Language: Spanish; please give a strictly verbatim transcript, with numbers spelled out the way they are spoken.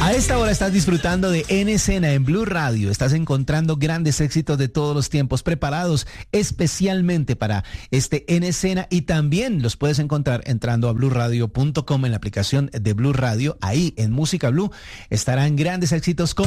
A esta hora estás disfrutando de En Escena en Blue Radio. Estás encontrando grandes éxitos de todos los tiempos preparados especialmente para este En Escena, y también los puedes encontrar entrando a blue radio punto com en la aplicación de Blue Radio. Ahí en Música Blue estarán grandes éxitos como